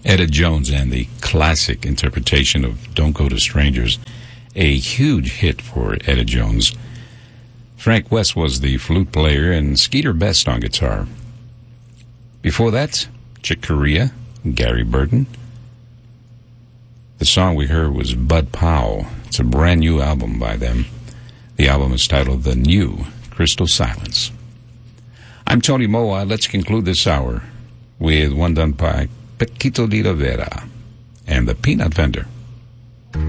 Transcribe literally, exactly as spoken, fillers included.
Etta Jones and the classic interpretation of Don't Go to Strangers, a huge hit for Etta Jones. Frank West was the flute player and Skeeter Best on guitar. Before that, Chick Corea, Gary Burton. The song we heard was Bud Powell. It's a brand new album by them. The album is titled The New Crystal Silence. I'm Tony Moa. Let's conclude this hour with one done by Paquito de Rivera and the Peanut Vendor.